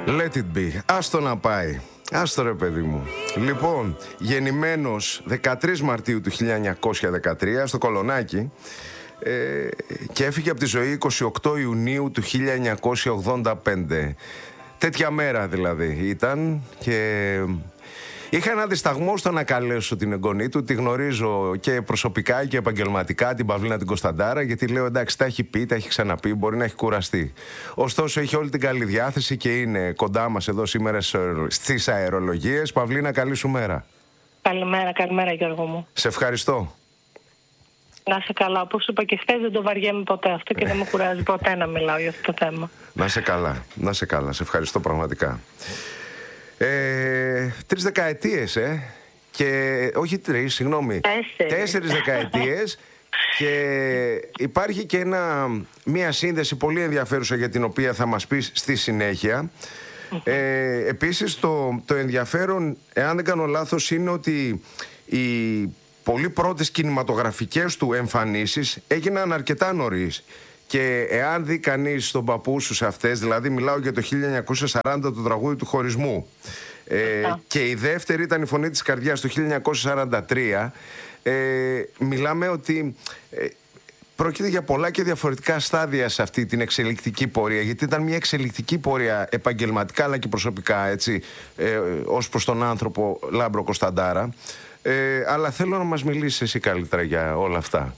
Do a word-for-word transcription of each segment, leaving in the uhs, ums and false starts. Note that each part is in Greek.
Let it be. Άστο να πάει. Άστο ρε παιδί μου. Λοιπόν, γεννημένος δεκατρείς Μαρτίου του χίλια εννιακόσια δεκατρία στο Κολονάκι ε, και έφυγε από τη ζωή είκοσι οκτώ Ιουνίου του χίλια εννιακόσια ογδόντα πέντε. Τέτοια μέρα δηλαδή ήταν και είχα ένα δισταγμό στο να καλέσω την εγγονή του. Τη γνωρίζω και προσωπικά και επαγγελματικά, την Παυλίνα την Κωνσταντάρα, γιατί λέω εντάξει, τα έχει πει, τα έχει ξαναπεί, μπορεί να έχει κουραστεί. Ωστόσο, είχε όλη την καλή διάθεση και είναι κοντά μας εδώ σήμερα στις αερολογίες. Παυλίνα, καλή σου μέρα. Καλημέρα, καλημέρα Γιώργο μου. Σε ευχαριστώ. Να είσαι καλά. Όπως είπα και χθες, δεν το βαριέμαι ποτέ αυτό και δεν με κουράζει ποτέ να μιλάω για αυτό το θέμα. Να είσαι καλά, να είσαι καλά. Σε ευχαριστώ πραγματικά. Ε, τρεις δεκαετίες, ε, και όχι τρεις, συγγνώμη, τέσσερις, τέσσερις δεκαετίες και υπάρχει και ένα, μία σύνδεση πολύ ενδιαφέρουσα για την οποία θα μας πεις στη συνέχεια. Ε, επίσης το, το ενδιαφέρον, εάν δεν κάνω λάθος, είναι ότι οι πολύ πρώτες κινηματογραφικές του εμφανίσεις έγιναν αρκετά νωρίς. Και εάν δει κανείς τον παππού σου σε αυτές, δηλαδή μιλάω για το χίλια εννιακόσια σαράντα, το τραγούδι του χωρισμού, ε, και η δεύτερη ήταν η Φωνή της Καρδιάς το χίλια εννιακόσια σαράντα τρία, ε, μιλάμε ότι ε, πρόκειται για πολλά και διαφορετικά στάδια σε αυτή την εξελικτική πορεία, γιατί ήταν μια εξελικτική πορεία επαγγελματικά αλλά και προσωπικά, έτσι, ε, ως προς τον άνθρωπο Λάμπρο Κωνσταντάρα. Ε, αλλά θέλω να μας μιλήσεις εσύ καλύτερα για όλα αυτά.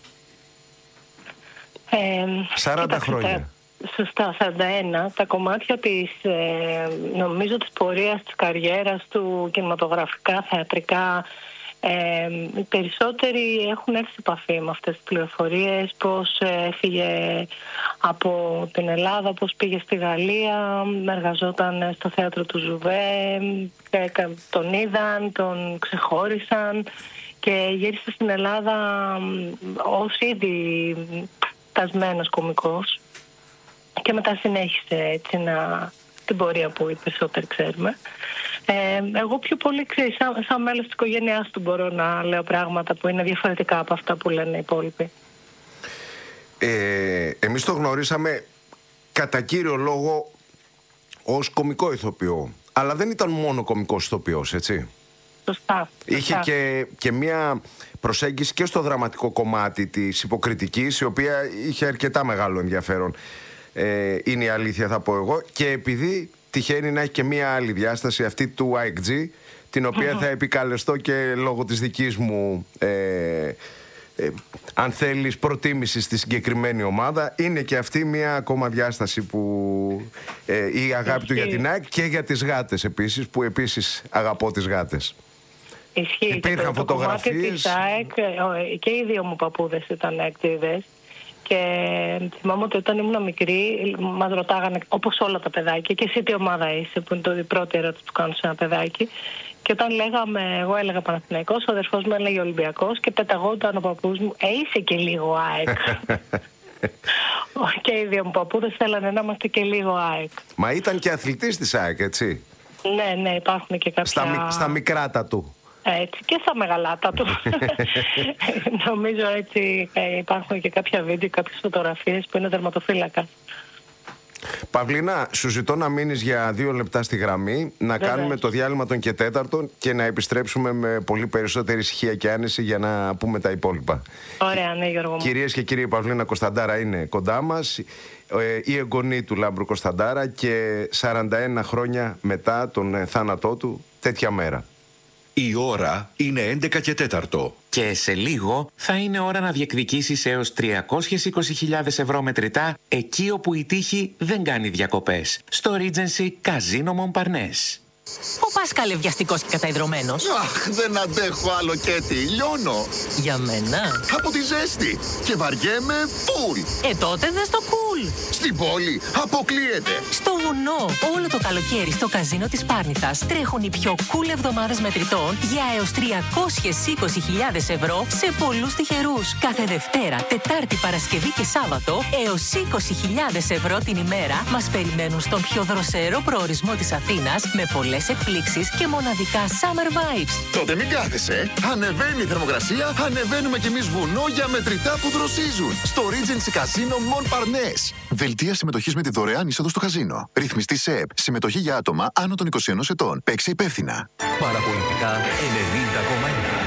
Ε, σαράντα κοίταξε, χρόνια. Σωστά, σαράντα ένα. Τα κομμάτια της, ε, νομίζω, της πορείας, της καριέρας του, κινηματογραφικά, θεατρικά, ε, οι περισσότεροι έχουν έρθει σε επαφή με αυτές τις πληροφορίες, πώς έφυγε από την Ελλάδα, πώς πήγε στη Γαλλία, εργαζόταν στο θέατρο του Ζουβέ, τον είδαν, τον ξεχώρισαν και γύρισε στην Ελλάδα ως ήδη τασμένος κωμικός και μετά συνέχισε έτσι να, την πορεία που οι περισσότεροι ξέρουμε. Ε, εγώ πιο πολύ, ξέρεις, σαν, σαν μέλος της οικογένειάς του μπορώ να λέω πράγματα που είναι διαφορετικά από αυτά που λένε οι υπόλοιποι. Ε, εμείς το γνωρίσαμε κατά κύριο λόγο ως κωμικό ηθοποιό, αλλά δεν ήταν μόνο κωμικός ηθοποιός, έτσι. Σωστά. Είχε και, και μια προσέγγιση και στο δραματικό κομμάτι της υποκριτικής, η οποία είχε αρκετά μεγάλο ενδιαφέρον, ε, είναι η αλήθεια θα πω εγώ, και επειδή τυχαίνει να έχει και μια άλλη διάσταση, αυτή του άι εκ τζι, την οποία θα επικαλεστώ και λόγω της δικής μου ε, ε, αν θέλεις προτίμηση στη συγκεκριμένη ομάδα. Είναι και αυτή μια ακόμα διάσταση που ε, η αγάπη του για την ΑΕΚ και για τις γάτες επίσης, που επίσης αγαπώ τις γάτες. Ισχύει. Υπήρχαν το, φωτογραφίες. Το της ΑΕΚ, και οι δύο μου παππούδες ήταν ακτίδες. Και θυμάμαι ότι όταν ήμουν μικρή μας ρωτάγανε, όπως όλα τα παιδάκια, και εσύ τι ομάδα είσαι, που είναι το, η πρώτη ερώτηση που κάνω σε ένα παιδάκι. Και όταν λέγαμε, εγώ έλεγα Παναθηναϊκός, ο αδερφός μου έλεγε Ολυμπιακός και πεταγόταν ο παππούς μου, ε, είσαι και λίγο ΑΕΚ. Και οι δύο μου παππούδες θέλανε να είμαστε και λίγο ΑΕΚ. Μα ήταν και αθλητής της ΑΕΚ, έτσι. Ναι, ναι, υπάρχουν και κάποια... Στα, στα μικράτα του. Έτσι, και στα μεγαλάτα του. Νομίζω έτσι ε, υπάρχουν και κάποια βίντεο, κάποιες φωτογραφίες που είναι τερματοφύλακα. Παυλίνα, σου ζητώ να μείνεις για δύο λεπτά στη γραμμή, να Βέβαια. κάνουμε το διάλειμμα των και τέταρτων και να επιστρέψουμε με πολύ περισσότερη ησυχία και άνεση για να πούμε τα υπόλοιπα. Ωραία, ναι, Γιώργο μου. Κυρίες και κύριοι, η Παυλίνα Κωνσταντάρα είναι κοντά μας, η εγγονή του Λάμπρου Κωνσταντάρα, και σαράντα ένα χρόνια μετά τον θάνατό του, τέτοια μέρα. Η ώρα είναι έντεκα και τέταρτο. Και σε λίγο θα είναι ώρα να διεκδικήσεις έως τριακόσιες είκοσι χιλιάδες ευρώ μετρητά εκεί όπου η τύχη δεν κάνει διακοπές. Στο Regency Casino Montparnasse. Πού πας καλευδιαστικός και καταϊδρωμένος? Αχ, δεν αντέχω άλλο, Κέτι, λιώνω. Για μένα? Από τη ζέστη. Και βαριέμαι φουλ. Ε, τότε δες το cool. Στην πόλη αποκλείεται. Στο βουνό, όλο το καλοκαίρι στο καζίνο της Πάρνηθας τρέχουν οι πιο cool εβδομάδες μετρητών για έως τριακόσιες είκοσι χιλιάδες ευρώ σε πολλούς τυχερούς. Κάθε Δευτέρα, Τετάρτη, Παρασκευή και Σάββατο έως είκοσι χιλιάδες ευρώ την ημέρα μας περιμένουν στον πιο δροσερό προορισμό της Αθήνας με πολλές εκπλήξεις και μοναδικά summer vibes. Τότε μην κάθεσαι. Ανεβαίνει η θερμοκρασία, ανεβαίνουμε κι εμείς βουνό για μετρητά που δροσίζουν. Στο Regency Casino Montparnasse. Δελτία συμμετοχής με τη δωρεάν είσοδο στο καζίνο. Ρυθμιστή ΣΕΕΠ. Συμμετοχή για άτομα άνω των είκοσι ένα ετών. Παίξε υπεύθυνα. Παραπολιτικά ενενήντα κόμμα ένα.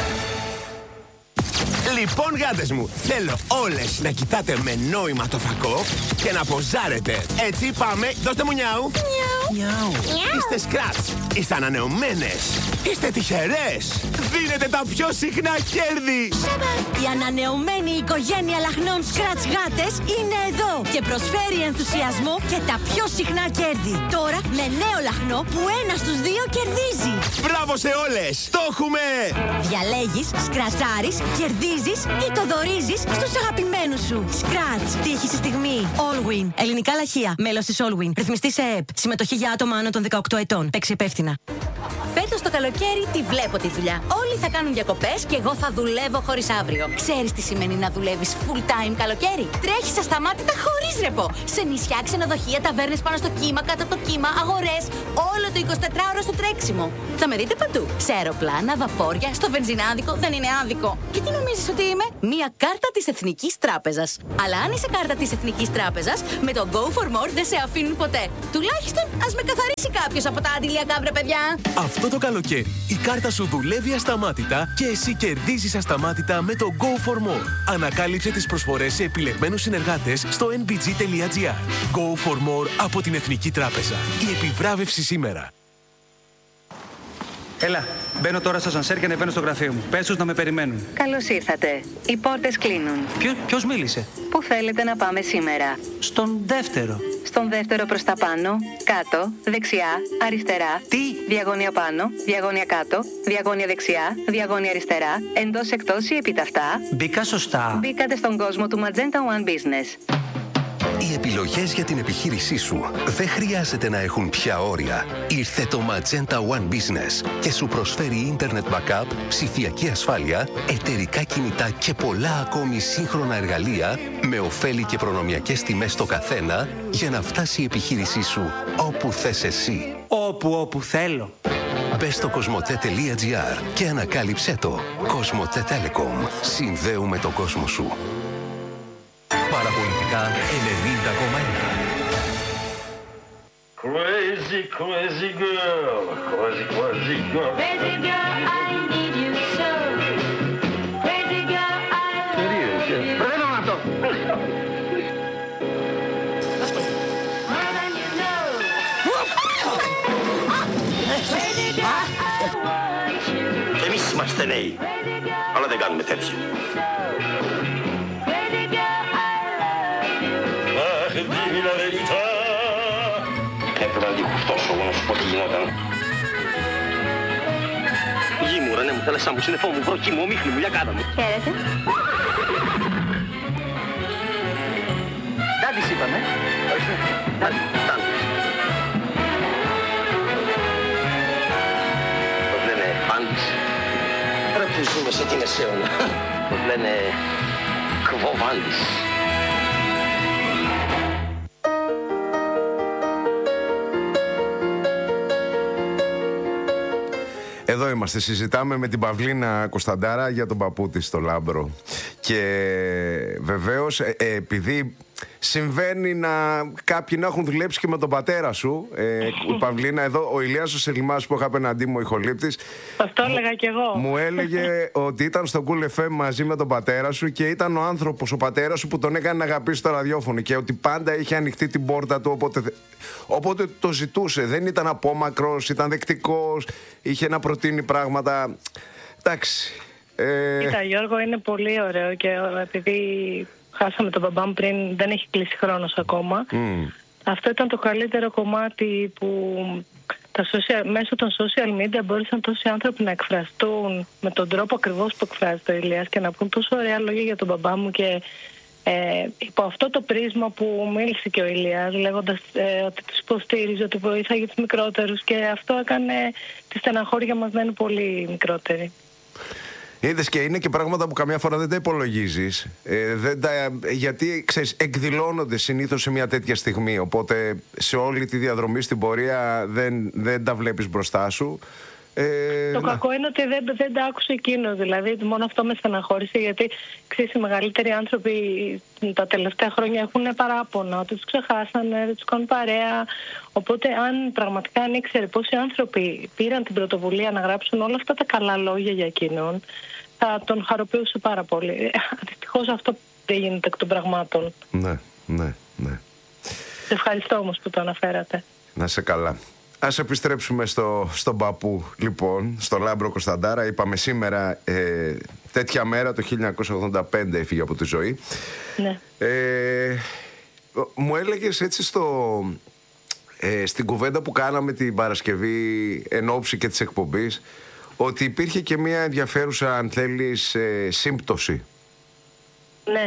Λοιπόν, γάτες μου, θέλω όλες να κοιτάτε με νόημα το φακό και να ποζάρετε. Έτσι, πάμε. Δώστε μου νιάου. Νιάου. Είστε σκράτς. Είστε ανανεωμένες. Είστε τυχερές. Δίνετε τα πιο συχνά κέρδη. Η ανανεωμένη οικογένεια λαχνών σκράτς γάτες είναι εδώ και προσφέρει ενθουσιασμό και τα πιο συχνά κέρδη. Τώρα με νέο λαχνό που ένα στους δύο κερδίζει. Μπράβο σε όλες. Το έχουμε. Διαλέγεις, σκρατσάρεις, κερδίζεις ή το δωρίζεις στους αγαπημένους σου. Σκράτς. Τύχη στη στιγμή. Allwin. Ελληνικά λαχεία. Μέλος της Allwin. Ρυθμιστή ΣΕΕΠ. Συμμετοχή για άτομα άνω των δεκαοκτώ ετών. Παίξε υπεύθυνα. Φέτος το καλοκαίρι τη βλέπω τη δουλειά. Όλοι θα κάνουν διακοπές και εγώ θα δουλεύω χωρίς αύριο. Ξέρεις τι σημαίνει να δουλεύεις full time καλοκαίρι? Τρέχεις ασταμάτητα χωρίς ρεπό. Σε νησιά, ξενοδοχεία, ταβέρνες πάνω στο κύμα, κάτω από το κύμα, αγορές. Όλο το εικοσιτετράωρο στο τρέξιμο. Θα με δείτε παντού. Σε αεροπλάνα, βαπόρια, στο βενζινάδικο. Δεν είναι άδικο. Και τι νομίζεις ότι είμαι? Μία κάρτα της Εθνικής Τράπεζας. Αλλά αν είσαι κάρτα της Εθνικής Τράπεζας, με το Go for More δεν σε αφήνουν ποτέ. Τουλάχιστον ας με καθαρίσει κάποιος από τα αντιλιακά, βρε παιδιά. Αυτό το καλοκαίρι η κάρτα σου δουλεύει ασταμάτητα και εσύ κερδίζεις ασταμάτητα με το Go for More. Ανακάλυψε τις προσφορές σε επιλεγμένους συνεργάτες στο εν μπι τζι τελεία τζι άρ. Go for More από την Εθνική Τράπεζα. Η επιβράβευση σήμερα. Έλα, μπαίνω τώρα στο σανσέρ και ανεβαίνω στο γραφείο μου. Πες τους να με περιμένουν. Καλώς ήρθατε. Οι πόρτες κλείνουν. Ποιο, ποιος μίλησε? Πού θέλετε να πάμε σήμερα? Στον δεύτερο. Στον δεύτερο προς τα πάνω, κάτω, δεξιά, αριστερά. Τι? Διαγώνια πάνω, διαγώνια κάτω, διαγώνια δεξιά, διαγώνια αριστερά, εντός εκτός ή επιταυτά. Μπήκα σωστά. Μπήκατε στον κόσμο του Magenta One Business. Οι επιλογές για την επιχείρησή σου δεν χρειάζεται να έχουν πια όρια. Ήρθε το Magenta One Business και σου προσφέρει Internet Backup, ψηφιακή ασφάλεια, εταιρικά κινητά και πολλά ακόμη σύγχρονα εργαλεία με ωφέλη και προνομιακές τιμές στο καθένα για να φτάσει η επιχείρησή σου όπου θες εσύ. Όπου, όπου θέλω. Μπες στο κοσμοτέ τελεία τζι άρ και ανακάλυψέ το. Κοσμοτέ Telecom. Συνδέουμε τον κόσμο σου. Παραπολιτικά ενενήντα κόμμα ένα. Crazy, crazy girl, crazy, crazy girl. Crazy girl, I need you so. Crazy girl, I love you. Prendo un atto. More than you know. Crazy girl, I want you. Και εμείς είμαστε νέοι, αλλά δεν κάνουμε τέτοια. Έπρεπε να τη χουφτώσω εγώ να σου πω τι γινόταν. Γη μου, ρε, ναι μου, θέλεσά μου, συννεφό μου, βροχή μου, ομίχνη μου, για κάτα μου. Χαίρετε. Τάντης είπαμε. Τάντης. Πώς λένε πάντης. Ρε που ζούμε σε την εσέωνα. Πώς λένε κβοβάντης. Εδώ είμαστε, συζητάμε με την Παυλίνα Κωνσταντάρα για τον παππού της στο Λάμπρο. Και βεβαίως ε, ε, επειδή συμβαίνει να κάποιοι να έχουν δουλέψει και με τον πατέρα σου, ε, η Παυλίνα εδώ, ο Ηλίας ο Σελιμάς που είχα απέναντί μου, ο ηχολήπτης, αυτό έλεγα κι εγώ. Μου έλεγε ότι ήταν στο Cool εφ εμ μαζί με τον πατέρα σου και ήταν ο άνθρωπος, ο πατέρας σου που τον έκανε να αγαπήσει το ραδιόφωνο και ότι πάντα είχε ανοιχτή την πόρτα του όποτε, όποτε το ζητούσε. Δεν ήταν απόμακρος, ήταν δεκτικός, είχε να προτείνει πράγματα. Εντάξει. Ε... Κοίτα, Γιώργο, είναι πολύ ωραίο και επειδή χάσαμε τον μπαμπά μου πριν, δεν έχει κλείσει χρόνος ακόμα. Mm. Αυτό ήταν το καλύτερο κομμάτι που τα social, μέσω των social media μπόρεσαν τόσοι άνθρωποι να εκφραστούν με τον τρόπο ακριβώς που εκφράζεται ο Ηλίας και να πούν τόσο ωραία λόγια για τον μπαμπά μου και ε, υπό αυτό το πρίσμα που μίλησε και ο Ηλίας λέγοντας ε, ότι τους υποστήριζε, ότι βοήθαγε τους μικρότερους και αυτό έκανε τη στεναχώρια μας να είναι πολύ μικρότερη. Είδες, και είναι και πράγματα που καμιά φορά δεν τα υπολογίζεις. Ε, δεν τα, γιατί, ξέρεις, εκδηλώνονται συνήθως σε μια τέτοια στιγμή. Οπότε σε όλη τη διαδρομή στην πορεία δεν, δεν τα βλέπεις μπροστά σου. Ε, το να. κακό είναι ότι δεν, δεν τα άκουσε εκείνο. Δηλαδή, μόνο αυτό με στεναχώρησε. Γιατί ξέρεις, οι μεγαλύτεροι άνθρωποι τα τελευταία χρόνια έχουν παράπονα ότι τους ξεχάσανε, δεν τους κάνουν παρέα. Οπότε, αν πραγματικά αν ήξερε πόσοι άνθρωποι πήραν την πρωτοβουλία να γράψουν όλα αυτά τα καλά λόγια για εκείνον, θα τον χαροποιούσε πάρα πολύ. Δυστυχώς αυτό δεν γίνεται εκ των πραγμάτων. Ναι, ναι, ναι. Σε ευχαριστώ όμως που το αναφέρατε. Να σε καλά. Ας επιστρέψουμε στο, στον παππού, λοιπόν, στο Λάμπρο Κωνσταντάρα. Είπαμε σήμερα, ε, τέτοια μέρα, το χίλια εννιακόσια ογδόντα πέντε έφυγε από τη ζωή. Ναι. Ε, μου έλεγες έτσι στο, ε, στην κουβέντα που κάναμε την Παρασκευή εν ώψη και της εκπομπής, ότι υπήρχε και μια ενδιαφέρουσα, αν θέλεις, ε, σύμπτωση. Ναι.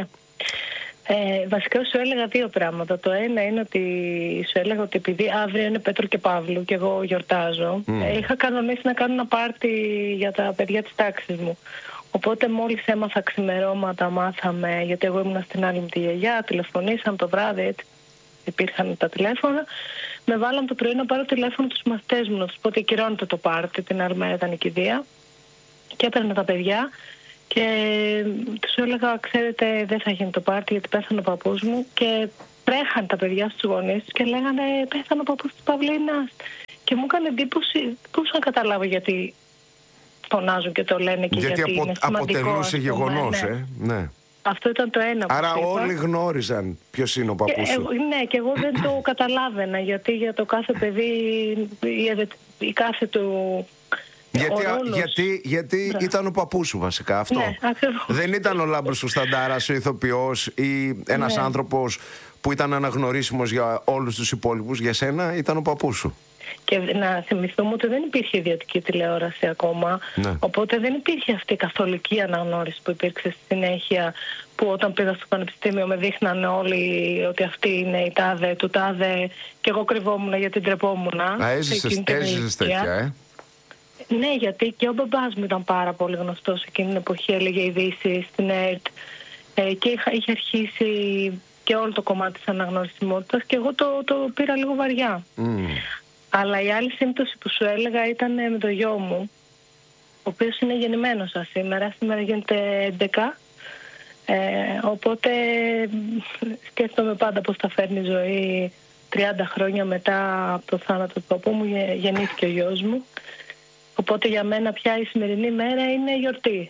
Ε, βασικά σου έλεγα δύο πράγματα. Το ένα είναι ότι σου έλεγα ότι επειδή αύριο είναι Πέτρο και Παύλου και εγώ γιορτάζω, mm. ε, είχα κανονίσει να κάνω ένα πάρτι για τα παιδιά της τάξης μου. Οπότε μόλις έμαθα ξημερώματα, μάθαμε, γιατί εγώ ήμουν στην άλλη μου τη γιαγιά, τηλεφωνήσαμε το βράδυ, έτσι υπήρχαν τα τηλέφωνα. Με βάλαν το πρωί να πάρω τηλέφωνο τους μαθητές μου, να τους πω ότι ακυρώνεται το πάρτι, την άλλη μέρα ήταν η κηδεία. Και έπαιρνα τα παιδιά. Και τους έλεγα, ξέρετε, δεν θα γίνει το πάρτι γιατί πέθανε ο παππούς μου. Και τρέχαν τα παιδιά στους γονείς τους και λέγανε, πέθανε ο παππούς της Παυλίνας. Και μου έκανε εντύπωση, δεν μπορούσα να καταλάβω γιατί φωνάζουν και το λένε και γιατί, γιατί απο, είναι σημαντικό. Αποτελούσε γεγονός, ναι. ε. Ναι. Αυτό ήταν το ένα που Άρα είπα. όλοι γνώριζαν ποιος είναι ο παππούς σου. Και, ε, ναι, και εγώ δεν το καταλάβαινα, γιατί για το κάθε παιδί η, η κάθε του... Γιατί, γιατί, γιατί ήταν ο παππούς σου βασικά αυτό. Ναι, δεν ήταν ο Λάμπρος Κωνσταντάρας, ο ηθοποιός ή ένας ναι. άνθρωπος που ήταν αναγνωρίσιμος για όλους τους υπόλοιπους. Για σένα ήταν ο παππούς σου. Και να θυμηθούμε ότι δεν υπήρχε ιδιωτική τηλεόραση ακόμα. Ναι. Οπότε δεν υπήρχε αυτή η καθολική αναγνώριση που υπήρξε στη συνέχεια, που όταν πήγα στο πανεπιστήμιο με δείχνανε όλοι ότι αυτή είναι η τάδε του τάδε και εγώ κρυβόμουν γιατί ντρεπόμουν. Α, έζησες, έζησες τέτοια, ε. Ναι, γιατί και ο μπαμπάς μου ήταν πάρα πολύ γνωστός εκείνη την εποχή, έλεγε ειδήσεις στην ΕΡΤ ε, και είχα, είχε αρχίσει και όλο το κομμάτι της αναγνωρισιμότητας και εγώ το, το πήρα λίγο βαριά. Mm. Αλλά η άλλη σύμπτωση που σου έλεγα ήταν με το γιο μου, ο οποίος είναι γεννημένος σας σήμερα, σήμερα γίνεται έντεκα, ε, οπότε σκέφτομαι πάντα πώς θα φέρνει η ζωή τριάντα χρόνια μετά από το θάνατο του παππού μου, γεννήθηκε ο γιος μου. Οπότε για μένα πια η σημερινή μέρα είναι γιορτή.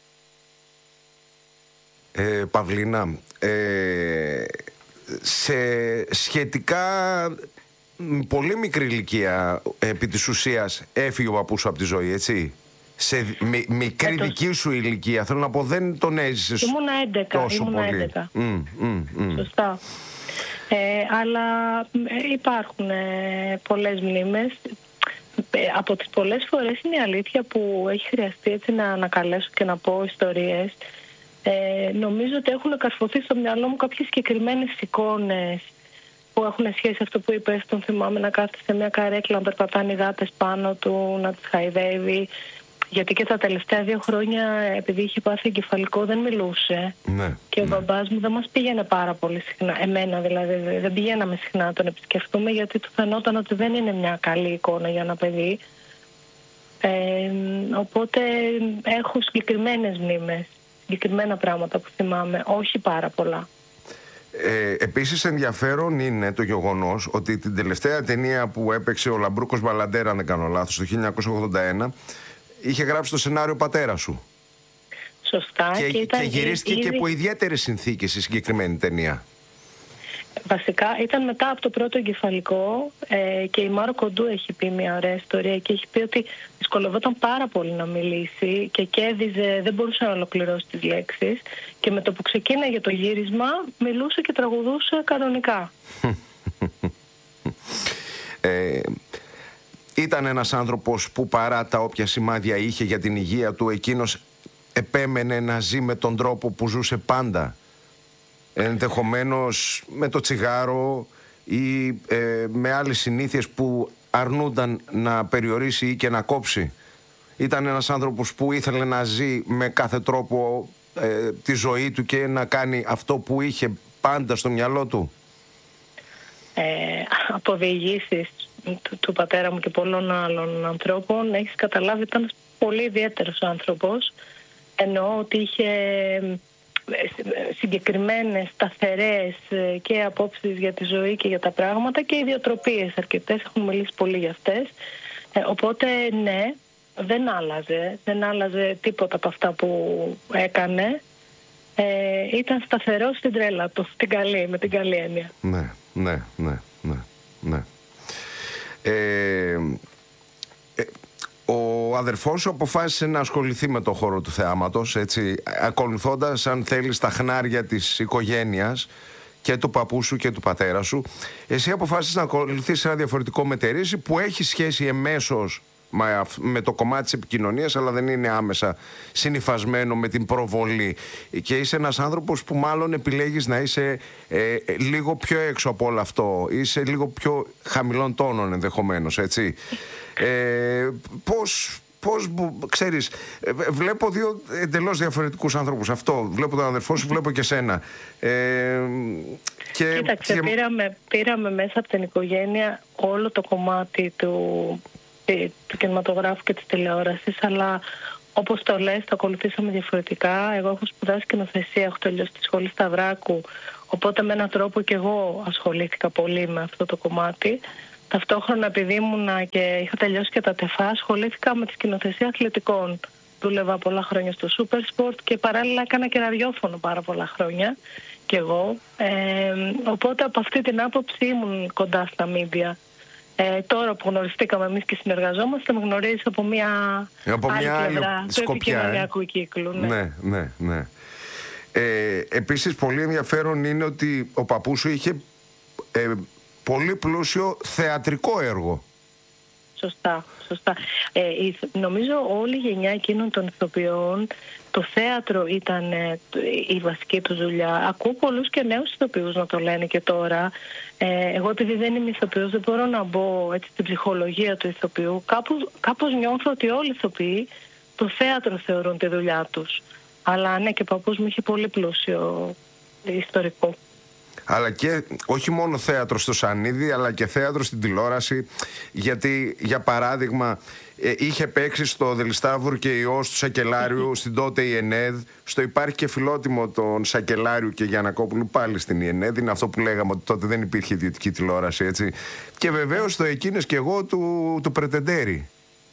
Ε, Παυλίνα, ε, σε σχετικά πολύ μικρή ηλικία επί της ουσίας έφυγε ο παππούς σου από τη ζωή, έτσι. Σε μι, μικρή Έτος. δική σου ηλικία, θέλω να πω, δεν τον έζησες ήμουνα έντεκα, τόσο ήμουνα πολύ. έντεκα. Mm, mm, mm. Σωστά. Ε, αλλά υπάρχουν ε, πολλές μνήμες. Από τις πολλές φορές είναι η αλήθεια που έχει χρειαστεί έτσι να ανακαλέσω και να πω ιστορίες. Ε, νομίζω ότι έχουν καρφωθεί στο μυαλό μου κάποιες συγκεκριμένες εικόνες που έχουν σχέση αυτό που είπες, τον θυμάμαι να κάθεται σε μια καρέκλα, να περπατάνε οι γάτες πάνω του, να τις χαϊδεύει. Γιατί και τα τελευταία δύο χρόνια, επειδή είχε πάθει εγκεφαλικό, δεν μιλούσε. Ναι, και ο ναι. μπαμπάς μου δεν μας πήγαινε πάρα πολύ συχνά. Εμένα δηλαδή, δεν πηγαίναμε συχνά να τον επισκεφτούμε, γιατί του φαινόταν ότι δεν είναι μια καλή εικόνα για ένα παιδί. Ε, οπότε έχω συγκεκριμένες μνήμες, συγκεκριμένα πράγματα που θυμάμαι, όχι πάρα πολλά. Ε, επίσης ενδιαφέρον είναι το γεγονός ότι την τελευταία ταινία που έπαιξε ο Λαμπρούκος Μπαλαντέρα, αν δεν κάνω λάθος, το χίλια εννιακόσια ογδόντα ένα, είχε γράψει το σενάριο πατέρα σου. Σωστά. Και, και, ήταν και γυρίστηκε ήδη... και από ιδιαίτερες συνθήκες η συγκεκριμένη ταινία. Βασικά ήταν μετά από το πρώτο εγκεφαλικό ε, και η Μάρο Κοντού έχει πει μια ωραία ιστορία και έχει πει ότι δυσκολευόταν πάρα πολύ να μιλήσει και κέρδιζε, δεν μπορούσε να ολοκληρώσει τις λέξεις και με το που ξεκίναγε το γύρισμα μιλούσε και τραγουδούσε κανονικά. ε, ήταν ένας άνθρωπος που παρά τα όποια σημάδια είχε για την υγεία του, εκείνος επέμενε να ζει με τον τρόπο που ζούσε πάντα. Ενδεχομένως με το τσιγάρο ή ε, με άλλες συνήθειες που αρνούνταν να περιορίσει ή και να κόψει. Ήταν ένας άνθρωπος που ήθελε να ζει με κάθε τρόπο ε, τη ζωή του και να κάνει αυτό που είχε πάντα στο μυαλό του. Ε, από διηγήσεις του, του πατέρα μου και πολλών άλλων ανθρώπων, έχεις καταλάβει, ήταν πολύ ιδιαίτερος άνθρωπος. Εννοώ ότι είχε συγκεκριμένες, σταθερές και απόψεις για τη ζωή και για τα πράγματα και ιδιοτροπίες αρκετές, έχουν μιλήσει πολύ για αυτές. Ε, οπότε ναι, δεν άλλαζε, δεν άλλαζε τίποτα από αυτά που έκανε. Ε, ήταν σταθερός στην τρέλα του, στην καλή, με την καλή έννοια. Ναι, ναι, ναι, ναι, ναι. Ε, ε, ο αδερφός σου αποφάσισε να ασχοληθεί με το χώρο του θεάματος, έτσι, ακολουθώντας, αν θέλεις, τα χνάρια της οικογένειας και του παππού σου και του πατέρα σου. Εσύ αποφάσισες να ακολουθήσεις ένα διαφορετικό μετερίζει που έχει σχέση εμέσως με το κομμάτι της επικοινωνίας, αλλά δεν είναι άμεσα συνυφασμένο με την προβολή. Και είσαι ένας άνθρωπος που μάλλον επιλέγεις να είσαι ε, λίγο πιο έξω από όλο αυτό. Είσαι λίγο πιο χαμηλών τόνων ενδεχομένως, έτσι. Ε, πώς... Πώς, ξέρεις, βλέπω δύο εντελώς διαφορετικούς άνθρωπους. Αυτό, βλέπω τον αδερφό σου, βλέπω και σένα. Ε, και, Κοίταξε, και... Πήραμε, πήραμε μέσα από την οικογένεια όλο το κομμάτι του, του κινηματογράφου και της τηλεόρασης, αλλά όπως το λες, το ακολουθήσαμε διαφορετικά. Εγώ έχω σπουδάσει σκηνοθεσία, έχω τελειώσει τη σχολή Σταυράκου, οπότε με έναν τρόπο και εγώ ασχολήθηκα πολύ με αυτό το κομμάτι. Ταυτόχρονα, επειδή ήμουνα και είχα τελειώσει και τα τεφά, ασχολήθηκα με τη σκηνοθεσία αθλητικών. Δούλευα πολλά χρόνια στο Super Sport και παράλληλα έκανα και ραδιόφωνο πάρα πολλά χρόνια κι εγώ. Ε, οπότε από αυτή την άποψη ήμουν κοντά στα μίντια. Ε, τώρα που γνωριστήκαμε εμείς και συνεργαζόμαστε, με γνωρίζεις από μια, από άλλη μια πλευρά του επικοινωνιακού ε? κύκλου. Ναι, ναι, ναι. ναι. Ε, επίσης, πολύ ενδιαφέρον είναι ότι ο παππούς σου είχε... Ε, πολύ πλούσιο θεατρικό έργο. Σωστά, σωστά. Ε, νομίζω όλη η γενιά εκείνων των ηθοποιών, το θέατρο ήταν ε, η βασική του δουλειά. Ακούω πολλούς και νέους ηθοποιούς να το λένε και τώρα. Ε, εγώ επειδή δεν είμαι ηθοποιός, δεν μπορώ να μπω έτσι στην ψυχολογία του ηθοποιού. Κάπου, κάπως νιώθω ότι όλοι οι ηθοποιοί το θέατρο θεωρούν τη δουλειά τους. Αλλά ναι, και ο παππούς μου είχε πολύ πλούσιο ιστορικό. Αλλά και όχι μόνο θέατρο στο Σανίδι, αλλά και θέατρο στην τηλεόραση. Γιατί, για παράδειγμα, ε, είχε παίξει στο Δελιστάβουρ και Υιός του Σακελάριου, στην τότε η ΕΝΕΔ. Στο Υπάρχει και Φιλότιμο των Σακελάριου και Γιαννακόπουλου, πάλι στην η ΕΝΕΔ. Είναι αυτό που λέγαμε, ότι τότε δεν υπήρχε ιδιωτική τηλεόραση, έτσι. Και βεβαίως το Εκείνες και εγώ του, του Πρετεντέρη.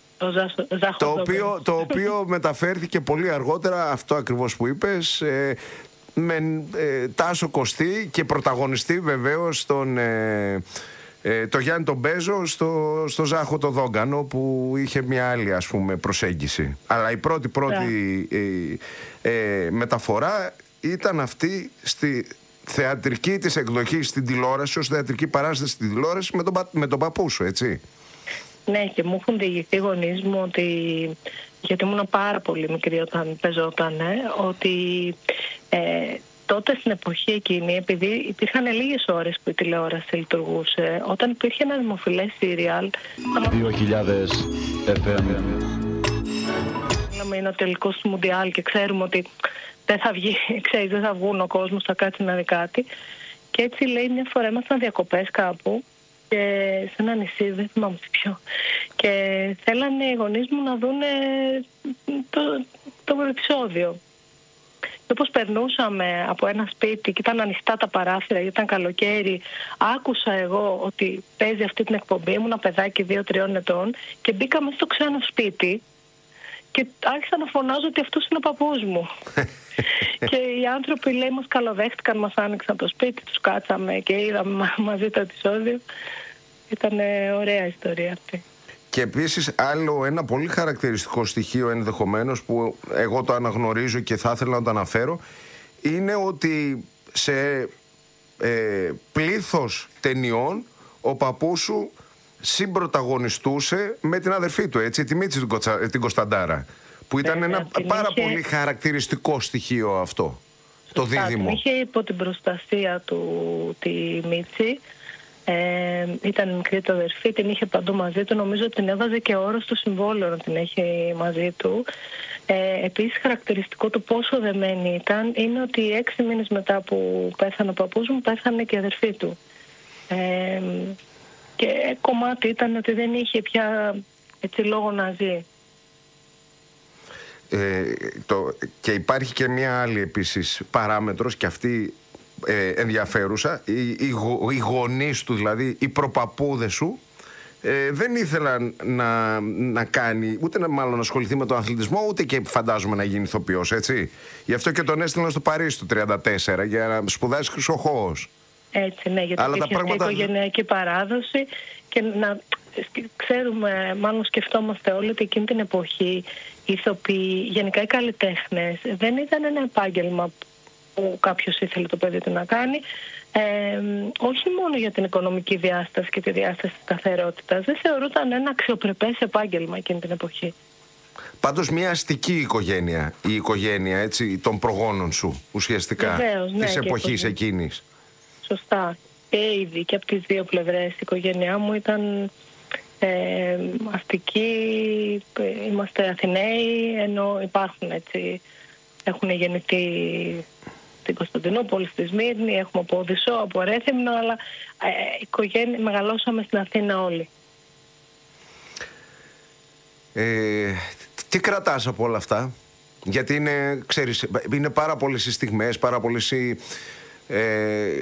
Το οποίο, το οποίο μεταφέρθηκε πολύ αργότερα, αυτό ακριβώς που είπες, ε, με ε, Τάσο Κωστή και πρωταγωνιστή βεβαίως τον, ε, ε, το Γιάννη τον Μπέζο στο, στο Ζάχο το Δόγκανο, που είχε μια άλλη, ας πούμε, προσέγγιση. Αλλά η πρώτη πρώτη ε, ε, μεταφορά ήταν αυτή στη θεατρική της εκδοχή στην τηλεόραση, ως θεατρική παράσταση στην τηλεόραση με τον, με τον παππού σου, έτσι. Ναι, και μου έχουν διηγηθεί οι γονείς μου ότι, γιατί ήμουν πάρα πολύ μικρή όταν παίζονταν, ότι ε, τότε στην εποχή εκείνη, επειδή υπήρχαν λίγες ώρες που η τηλεόραση λειτουργούσε, όταν υπήρχε ένα δημοφιλές σύριαλ... δύο χιλιάδες εφ εμ. Είναι ο τελικός του Μουντιάλ και ξέρουμε ότι δεν θα βγει, ξέρεις, δεν θα βγουν, ο κόσμος θα κάτσει να δει κάτι. Και έτσι, λέει, μια φορά ήμασταν διακοπές κάπου, και σε ένα νησί, δεν θυμάμαι σε ποιο. Και θέλανε οι γονείς μου να δούνε το, το επεισόδιο. Και όπως περνούσαμε από ένα σπίτι και ήταν ανοιχτά τα παράθυρα, γιατί ήταν καλοκαίρι, άκουσα εγώ ότι παίζει αυτή την εκπομπή. Ήμουν ένα παιδάκι δύο-τριών ετών και μπήκαμε στο ξένο σπίτι και άρχισα να φωνάζω ότι αυτός είναι ο παππούς μου. Και οι άνθρωποι, λέει, μας καλοδέχτηκαν, μας άνοιξαν το σπίτι, τους κάτσαμε και είδαμε μαζί το επεισόδιο. Ήταν ωραία ιστορία αυτή. Και επίσης άλλο ένα πολύ χαρακτηριστικό στοιχείο ενδεχομένως, που εγώ το αναγνωρίζω και θα ήθελα να το αναφέρω, είναι ότι σε ε, πλήθος ταινιών ο παππούς σου συμπρωταγωνιστούσε με την αδερφή του, έτσι, τη Μίτση την Κωνσταντάρα, που ήταν ένα πάρα είχε... πολύ χαρακτηριστικό στοιχείο αυτό, το δίδυμο. Είχε υπό την προστασία του τη Μίτση. Ε, ήταν μικρή το αδερφή, την είχε παντού μαζί του. Νομίζω ότι την έβαζε και όρο στο συμβόλαιο να την έχει μαζί του. Ε, επίσης, χαρακτηριστικό του πόσο δεμένη ήταν είναι ότι έξι μήνες μετά που πέθανε ο παππούς μου, πέθανε και η αδερφή του. Ε, και κομμάτι ήταν ότι δεν είχε πια έτσι λόγο να ζει. Ε, το, και υπάρχει και μια άλλη επίσης παράμετρος και αυτή ε, ενδιαφέρουσα. Οι, οι, οι γονείς του, δηλαδή οι προπαππούδες σου, ε, δεν ήθελαν να, να κάνει, ούτε να μάλλον να ασχοληθεί με τον αθλητισμό, ούτε και φαντάζομαι να γίνει ηθοποιός, έτσι. Γι' αυτό και τον έστειλαν στο Παρίσι το τριάντα τέσσερα για να σπουδάσει χρυσοχώος. Έτσι, ναι, γιατί υπήρχε πράγματα... αυτή η οικογενειακή παράδοση και να ξέρουμε, μάλλον σκεφτόμαστε όλοι ότι εκείνη την εποχή οι ηθοποιοί, γενικά οι καλλιτέχνες, δεν ήταν ένα επάγγελμα που κάποιος ήθελε το παιδί του να κάνει, ε, όχι μόνο για την οικονομική διάσταση και τη διάσταση της σταθερότητας, δεν θεωρούταν ένα αξιοπρεπές επάγγελμα εκείνη την εποχή. Πάντως μια αστική οικογένεια, η οικογένεια έτσι, των προγόνων σου ουσιαστικά, βεβαίως, ναι, της εποχής εκείνης. Σωστά. Και ήδη και από τις δύο πλευρές η οικογένειά μου ήταν ε, αστική, είμαστε Αθηναίοι, ενώ υπάρχουν έτσι, έχουν γεννηθεί στην Κωνσταντινούπολη, στη Σμύρνη, έχουμε από Οδυσσό, από Ρέθυμνο, αλλά ε, οικογένεια, μεγαλώσαμε στην Αθήνα όλοι. Ε, τι κρατάς από όλα αυτά? Γιατί είναι, ξέρεις, είναι πάρα πολλές οι στιγμές, πάρα πολλές οι, ε,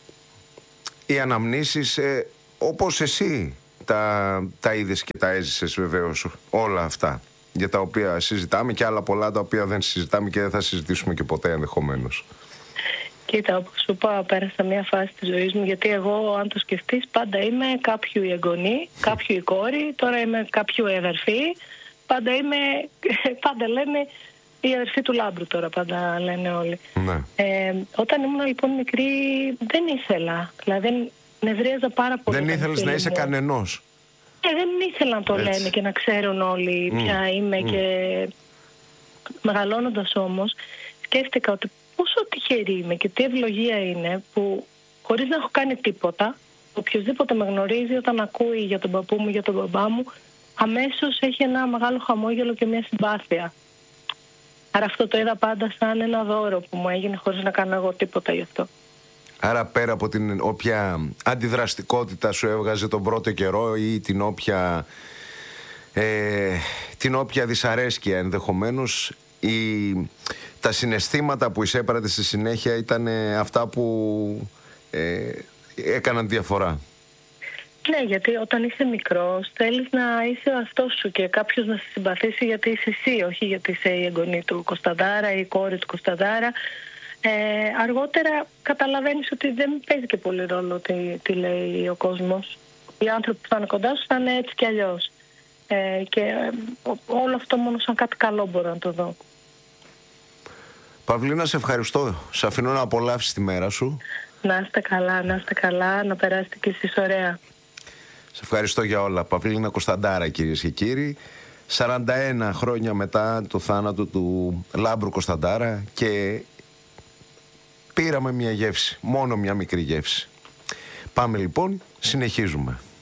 οι αναμνήσεις, ε, όπως εσύ τα, τα είδες και τα έζησες βεβαίως όλα αυτά, για τα οποία συζητάμε, και άλλα πολλά τα οποία δεν συζητάμε και δεν θα συζητήσουμε και ποτέ ενδεχομένως. Κοίτα, όπως σου είπα, πέρασα μια φάση της ζωής μου, γιατί εγώ, αν το σκεφτείς, πάντα είμαι κάποιου η εγγονή, κάποιου η κόρη, τώρα είμαι κάποιου η αδερφή, πάντα είμαι, πάντα λένε η αδερφή του Λάμπρου τώρα, πάντα λένε όλοι. Ναι. Ε, όταν ήμουν λοιπόν μικρή δεν ήθελα, δηλαδή νευρίαζα πάρα πολύ. Δεν ήθελες να είσαι κανενός. Ε, δεν ήθελα να το Έτσι. λένε και να ξέρουν όλοι mm. ποια είμαι mm. και μεγαλώνοντας όμως σκέφτηκα ότι πόσο τυχερή είμαι και τι ευλογία είναι που χωρίς να έχω κάνει τίποτα, οποιοδήποτε με γνωρίζει όταν ακούει για τον παππού μου, για τον μπαμπά μου, αμέσως έχει ένα μεγάλο χαμόγελο και μια συμπάθεια. Άρα αυτό το είδα πάντα σαν ένα δώρο που μου έγινε χωρίς να κάνω εγώ τίποτα γι' αυτό. Άρα πέρα από την όποια αντιδραστικότητα σου έβγαζε τον πρώτο καιρό ή την όποια, ε, την όποια δυσαρέσκεια ενδεχομένως, η, τα συναισθήματα που εισέπρατε στη συνέχεια ήταν αυτά που ε, έκαναν διαφορά. Ναι, γιατί όταν είσαι μικρός θέλεις να είσαι ο αυτός σου και κάποιος να σε συμπαθήσει γιατί είσαι εσύ, όχι γιατί είσαι η εγγονή του Κωνσταντάρα ή η κόρη του Κωνσταντάρα. Ε, αργότερα καταλαβαίνεις ότι δεν παίζει και πολύ ρόλο τι, τι λέει ο κόσμος. Οι άνθρωποι που θα είναι κοντά σου θα είναι έτσι κι αλλιώς. Ε, και ε, όλο αυτό μόνο σαν κάτι καλό μπορώ να το δω. Παυλίνα, σε ευχαριστώ. Σε αφήνω να απολαύσεις τη μέρα σου. Να είστε καλά, να είστε καλά, να περάσετε και εσείς ωραία. Σε ευχαριστώ για όλα. Παυλίνα Κωνσταντάρα, κυρίες και κύριοι. σαράντα ένα χρόνια μετά το θάνατο του Λάμπρου Κωνσταντάρα και πήραμε μια γεύση, μόνο μια μικρή γεύση. Πάμε λοιπόν, συνεχίζουμε.